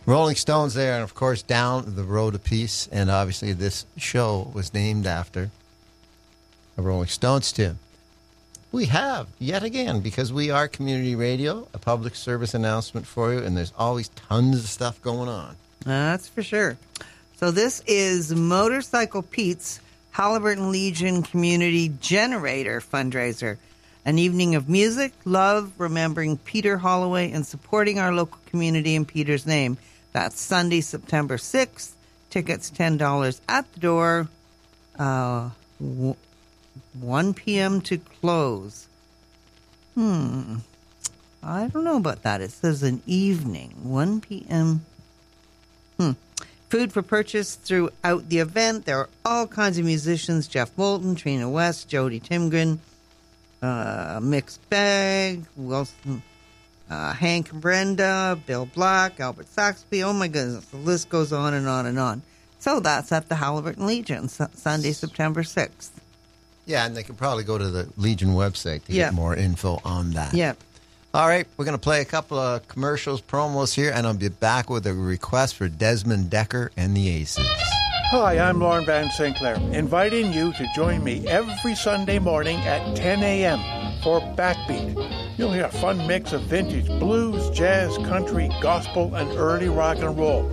Rolling Stones there, and of course, Down the Road of Peace. And obviously, this show was named after a Rolling Stones tune. We have, yet again, because we are community radio, a public service announcement for you, and there's always tons of stuff going on. That's for sure. So this is Motorcycle Pete's Haliburton Legion Community Generator fundraiser. An evening of music, love, remembering Peter Holloway, and supporting our local community in Peter's name. That's Sunday, September 6th. Tickets $10 at the door. 1 p.m. to close. I don't know about that. It says an evening. 1 p.m. Food for purchase throughout the event. There are all kinds of musicians. Jeff Moulton, Trina West, Jody Timgren, Mixed Bag, Wilson, Hank and Brenda, Bill Black, Albert Saxby. Oh, my goodness. The list goes on and on and on. So that's at the Haliburton Legion, Sunday, September 6th. Yeah, and they can probably go to the Legion website to get more info on that. Yep. All right, we're going to play a couple of commercials, promos here, and I'll be back with a request for Desmond Decker and the Aces. Hi, I'm Lauren Van Sinclair, inviting you to join me every Sunday morning at 10 a.m. for Backbeat. You'll hear a fun mix of vintage blues, jazz, country, gospel, and early rock and roll.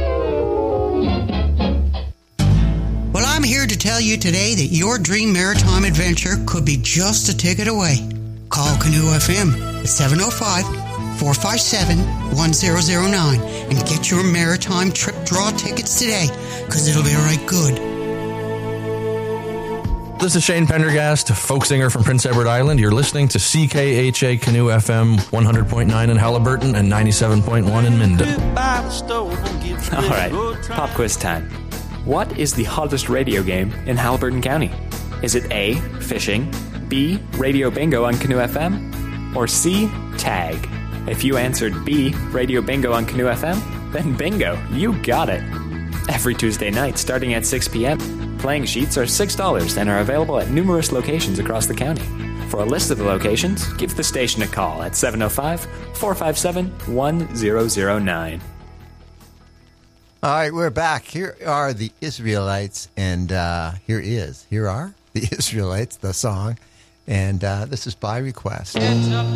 Well, I'm here to tell you today that your dream maritime adventure could be just a ticket away. Call Canoe FM at 705-457-1009 and get your maritime trip draw tickets today, because it'll be right good. This is Shane Pendergast, folk singer from Prince Edward Island. You're listening to CKHA Canoe FM 100.9 in Haliburton and 97.1 in Minden. All right, pop quiz time. What is the hottest radio game in Haliburton County? Is it A, fishing, B, radio bingo on Canoe FM, or C, tag? If you answered B, radio bingo on Canoe FM, then bingo, you got it. Every Tuesday night starting at 6 p.m., playing sheets are $6 and are available at numerous locations across the county. For a list of the locations, give the station a call at 705-457-1009. All right, we're back. Here are the Israelites, and here are the Israelites, the song, and this is by request.